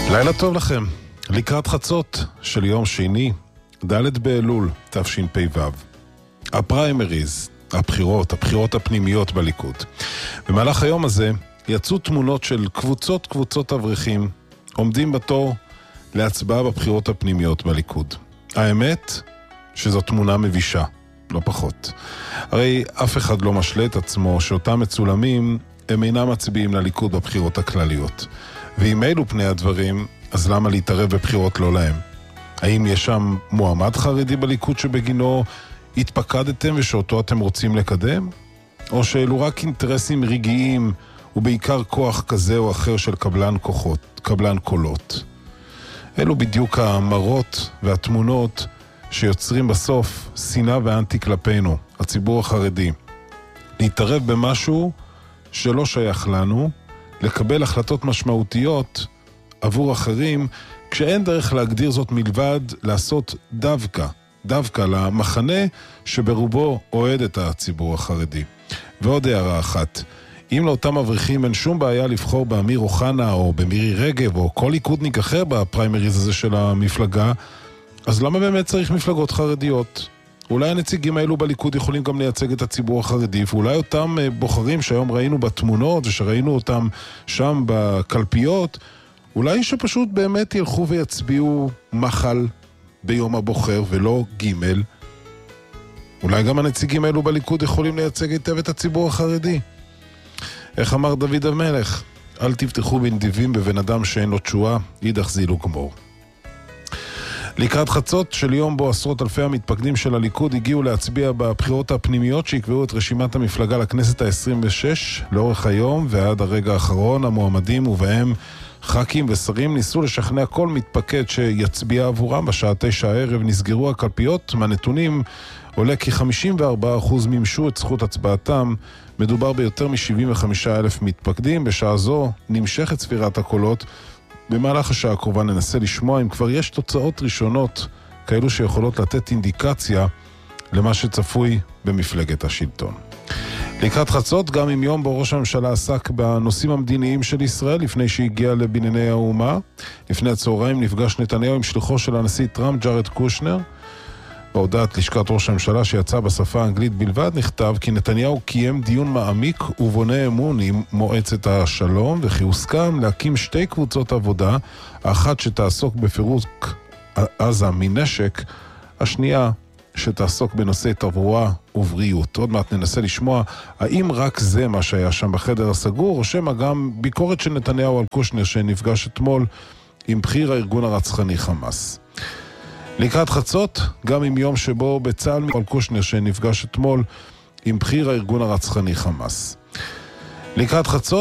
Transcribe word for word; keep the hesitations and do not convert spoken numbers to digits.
לילה טוב לכם. לקראת חצות של יום שני, ד' באלול, תשפ"ו. הפריימריז, הבחירות, הבחירות הפנימיות בליכוד. במהלך היום הזה יצאו תמונות של קבוצות קבוצות אברכים עומדים בתור להצבעה בבחירות הפנימיות בליכוד. האמת שזו תמונה מבישה, לא פחות. הרי אף אחד לא משלה את עצמו שאותם מצולמים הם אינם מצביעים לליכוד בבחירות הכלליות. ואם אלו פני הדברים, אז למה להתערב בבחירות לא להם? האם יש שם מועמד חרדי בליכוד שבגינו התפקדתם ושאותו אתם רוצים לקדם? או שאלו רק אינטרסים רגעיים ובעיקר כוח כזה או אחר של קבלן כוחות, קבלן קולות? אלו בדיוק המראות והתמונות שיוצרים בסוף שנאה ואנטי כלפינו, הציבור החרדי. להתערב במשהו שלא שייך לנו, לקבל החלטות משמעותיות עבור אחרים, כשאין דרך להגדיר זאת מלבד לעשות דווקא, דווקא למחנה שברובו אוהד את הציבור החרדי. ועוד הערה אחת, אם לאותם אברכים אין שום בעיה לבחור באמיר אוחנה או במירי רגב או כל ליכודניק אחר בפריימריז הזה של המפלגה, אז למה באמת צריך מפלגות חרדיות? אולי הנציגים האלו בליכוד יכולים גם לייצג את הציבור החרדי, ואולי אותם בוחרים שהיום ראינו בתמונות ושראינו אותם שם בקלפיות, אולי שפשוט באמת ילכו ויצביעו מחל ביום הבוחר ולא ג'. אולי גם הנציגים האלו בליכוד יכולים לייצג היטב את הציבור החרדי. איך אמר דוד המלך? אל תפתחו בנדיבים בבן אדם שאין לו תשועה, יידח זילו גמור. לקראת חצות של יום בו עשרות אלפי המתפקדים של הליכוד הגיעו להצביע בבחירות הפנימיות שיקבעו את רשימת המפלגה לכנסת ה-עשרים ושש, לאורך היום ועד הרגע האחרון המועמדים ובהם ח"כים ושרים ניסו לשכנע כל מתפקד שיצביע עבורם. בשעה תשע הערב נסגרו הקלפיות. מהנתונים עולה כי חמישים וארבעה אחוז מימשו את זכות הצבעתם. מדובר ביותר מ-שבעים וחמישה אלף מתפקדים. בשעה זו נמשכת ספירת הקולות. במהלך השעה הקרובה ננסה לשמוע אם כבר יש תוצאות ראשונות כאלו שיכולות לתת אינדיקציה למה שצפוי במפלגת השלטון. לקראת חצות, גם עם יום בו ראש הממשלה עסק בנושאים המדיניים של ישראל לפני שהגיע לבנייני האומה. לפני הצהריים נפגש נתניהו עם שליחו של הנשיא טראמפ, ג'ארד קושנר. בהודעת לשכת ראש הממשלה שיצא בשפה האנגלית בלבד נכתב כי נתניהו קיים דיון מעמיק ובונה אמון עם מועצת השלום, וכי הוסכם להקים שתי קבוצות עבודה, האחת שתעסוק בפירוק עזה מנשק, השנייה שתעסוק בנושא תברואה ובריאות. עוד מעט ננסה לשמוע האם רק זה מה שהיה שם בחדר הסגור, או שמה גם ביקורת של נתניהו על קושנר שנפגש אתמול עם בכיר הארגון הרצחני חמאס. לקראת חצות, גם עם יום שבו בצה"ל על קושנר שנפגש אתמול עם בכיר הארגון הרצחני חמאס. לקראת חצות